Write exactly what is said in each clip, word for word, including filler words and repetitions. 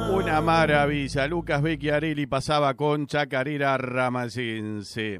Una maravilla. Lucas Becchiarelli pasaba con Chacarera Ramayense.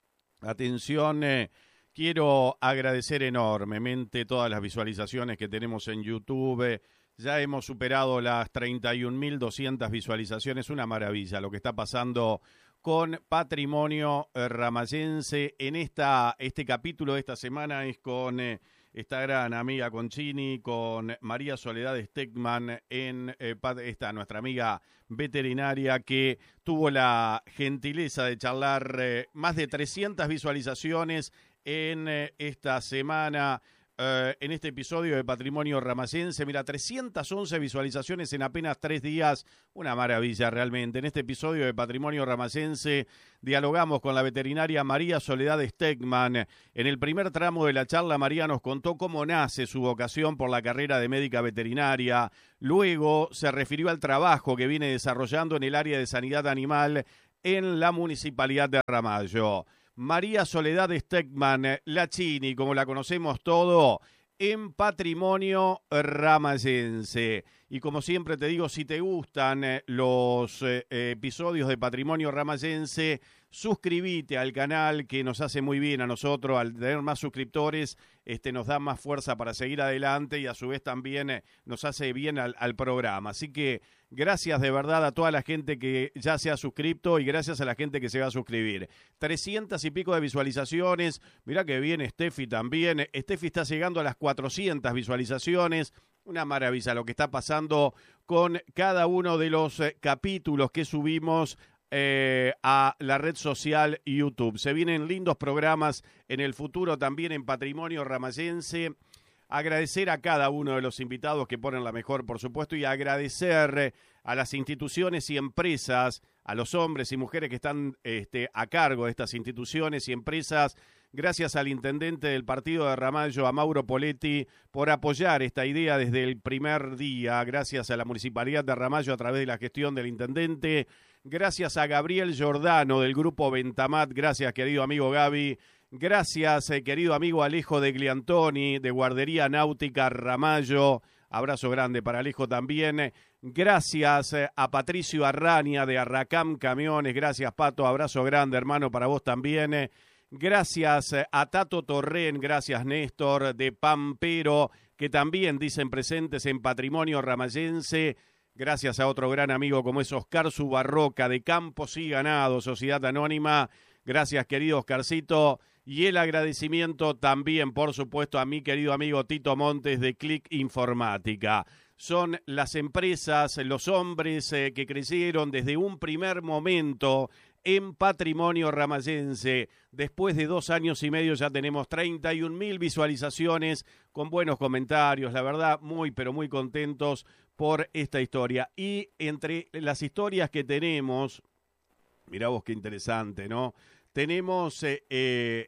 Atención, eh, quiero agradecer enormemente todas las visualizaciones que tenemos en YouTube. Ya hemos superado las treinta y un mil doscientas visualizaciones. Una maravilla lo que está pasando con Patrimonio Ramayense. En esta, este capítulo de esta semana es con eh, esta gran amiga Conchini, con María Soledad Stegman, en eh, esta nuestra amiga veterinaria que tuvo la gentileza de charlar eh, más de trescientas visualizaciones en eh, esta semana. Uh, en este episodio de Patrimonio Ramayense, mira, trescientas once visualizaciones en apenas tres días, una maravilla realmente. En este episodio de Patrimonio Ramayense dialogamos con la veterinaria María Soledad Stegman. En el primer tramo de la charla, María nos contó cómo nace su vocación por la carrera de médica veterinaria. Luego se refirió al trabajo que viene desarrollando en el área de sanidad animal en la Municipalidad de Ramallo. María Soledad Stegman, la Chini, como la conocemos todo, en Patrimonio Ramayense. Y como siempre te digo, si te gustan los eh, episodios de Patrimonio Ramayense, suscríbete al canal, que nos hace muy bien a nosotros. Al tener más suscriptores, este, nos da más fuerza para seguir adelante y a su vez también eh, nos hace bien al, al programa. Así que gracias de verdad a toda la gente que ya se ha suscrito y gracias a la gente que se va a suscribir. trescientas y pico de visualizaciones. Mirá que bien Steffi también. Steffi está llegando a las cuatrocientas visualizaciones. Una maravilla lo que está pasando con cada uno de los eh, capítulos que subimos eh, a la red social YouTube. Se vienen lindos programas en el futuro también en Patrimonio Ramayense. Agradecer a cada uno de los invitados que ponen la mejor, por supuesto, y agradecer a las instituciones y empresas, a los hombres y mujeres que están este, a cargo de estas instituciones y empresas. Gracias al intendente del partido de Ramallo, a Mauro Poletti, por apoyar esta idea desde el primer día. Gracias a la Municipalidad de Ramallo a través de la gestión del intendente. Gracias a Gabriel Giordano del Grupo Ventamat. Gracias, querido amigo Gaby. Gracias, eh, querido amigo Alejo de Gliantoni, de Guardería Náutica Ramallo. Abrazo grande para Alejo también. Gracias eh, a Patricio Arraña de Arracam Camiones. Gracias, Pato. Abrazo grande, hermano, para vos también. Eh. Gracias eh, a Tato Torren. Gracias, Néstor, de Pampero, que también dicen presentes en Patrimonio Ramayense. Gracias a otro gran amigo como es Oscar Subarroca, de Campos y Ganado, Sociedad Anónima. Gracias, querido Oscarcito. Y el agradecimiento también, por supuesto, a mi querido amigo Tito Montes de Click Informática. Son las empresas, los hombres eh, que crecieron desde un primer momento en Patrimonio Ramayense. Después de dos años y medio ya tenemos treinta y un mil visualizaciones con buenos comentarios. La verdad, muy, pero muy contentos por esta historia. Y entre las historias que tenemos, mirá vos qué interesante, ¿no? Tenemos eh, eh,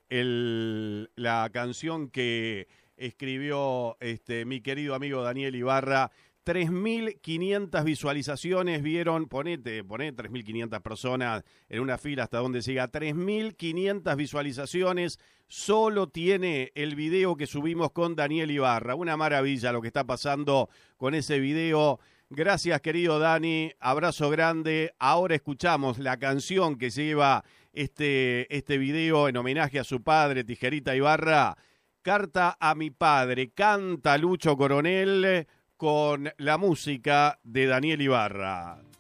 el, la canción que escribió este, mi querido amigo Daniel Ibarra. tres mil quinientas visualizaciones vieron, ponete, ponete tres mil quinientas personas en una fila hasta donde llega. tres mil quinientas visualizaciones solo tiene el video que subimos con Daniel Ibarra. Una maravilla lo que está pasando con ese video. Gracias, querido Dani, abrazo grande. Ahora escuchamos la canción que lleva este, este video en homenaje a su padre, Tijerita Ibarra. Carta a mi padre, canta Lucho Coronel con la música de Daniel Ibarra.